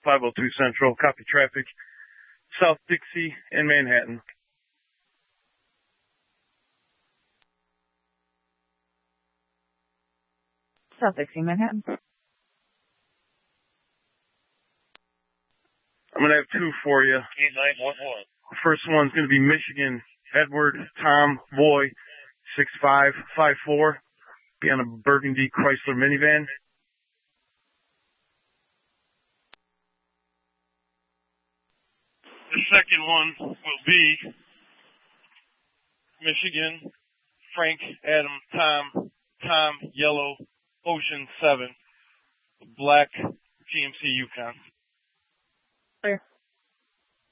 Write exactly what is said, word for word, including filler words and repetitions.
five oh two Central. Copy traffic. South Dixie and Manhattan. South Dixie, Manhattan. I'm going to have two for you. eight nine one one. First one's going to be Michigan. Edward Tom Voy, six five five four. Be on a burgundy Chrysler minivan. The second one will be Michigan, Frank, Adam, Tom, Tom, Yellow, Ocean seven, black G M C Yukon.